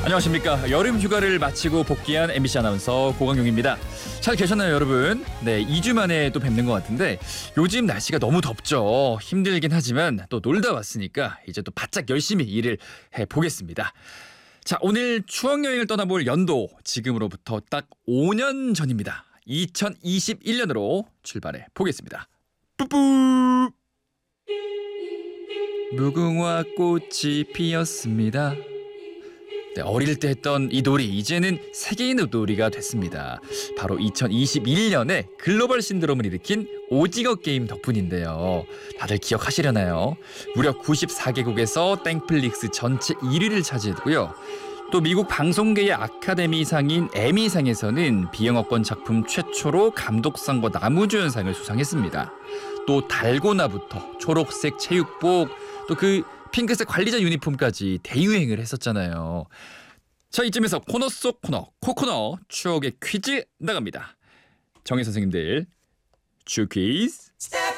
안녕하십니까. 여름 휴가를 마치고 복귀한 MBC 아나운서 고강용입니다. 잘 계셨나요, 여러분? 네, 2주 만에 또 뵙는 것 같은데 요즘 날씨가 너무 덥죠. 힘들긴 하지만 또 놀다 왔으니까 이제 또 바짝 열심히 일을 해보겠습니다. 자, 오늘 추억여행을 떠나볼 연도 지금으로부터 딱 5년 전입니다. 2021년으로 출발해 보겠습니다. 뿌뿌! 무궁화 꽃이 피었습니다. 네, 어릴 때 했던 이 놀이 이제는 세계인의 놀이가 됐습니다. 바로 2021년에 글로벌 신드롬을 일으킨 오징어 게임 덕분인데요. 다들 기억하시려나요? 무려 94개국에서 땡플릭스 전체 1위를 차지했고요. 또 미국 방송계의 아카데미상인 에미상에서는 비영어권 작품 최초로 감독상과 나무주연상을 수상했습니다. 또 달고나부터 초록색 체육복, 또 그 핑크색 관리자 유니폼까지 대유행을 했었잖아요. 자, 이쯤에서 코너 속 코너, 코코너 추억의 퀴즈 나갑니다. 정혜 선생님들, 큐퀴즈.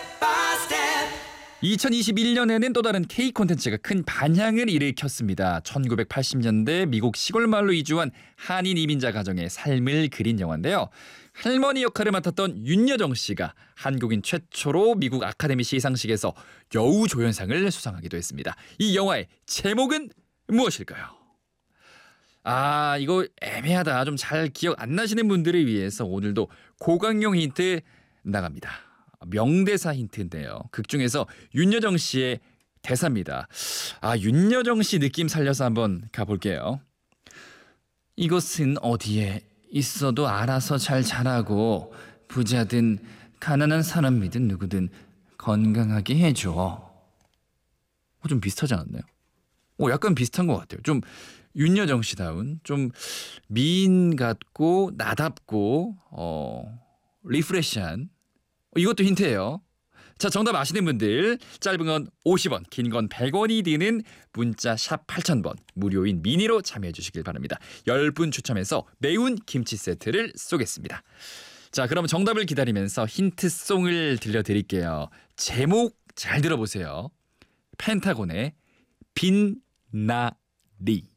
2021년에는 또 다른 K 콘텐츠가 큰 반향을 일으켰습니다. 1980년대 미국 시골마을로 이주한 한인 이민자 가정의 삶을 그린 영화인데요. 할머니 역할을 맡았던 윤여정 씨가 한국인 최초로 미국 아카데미 시상식에서 여우조연상을 수상하기도 했습니다. 이 영화의 제목은 무엇일까요? 이거 애매하다. 좀 잘 기억 안 나시는 분들을 위해서 오늘도 고강용 힌트 나갑니다. 명대사 힌트인데요. 극중에서 윤여정 씨의 대사입니다. 윤여정 씨 느낌 살려서 한번 가볼게요. 이곳은 어디에 있어도 알아서 잘 자라고 부자든 가난한 사람이든 누구든 건강하게 해줘. 좀 비슷하지 않았나요? 약간 비슷한 것 같아요. 좀 윤여정 씨다운, 좀 미인 같고 나답고 리프레시한, 이것도 힌트예요. 자, 정답 아시는 분들 짧은 건 50원, 긴 건 100원이 드는 문자 샵 8000번 무료인 미니로 참여해 주시길 바랍니다. 10분 추첨해서 매운 김치 세트를 쏘겠습니다. 자, 그럼 정답을 기다리면서 힌트송을 들려드릴게요. 제목 잘 들어보세요. 펜타곤의 빛나리.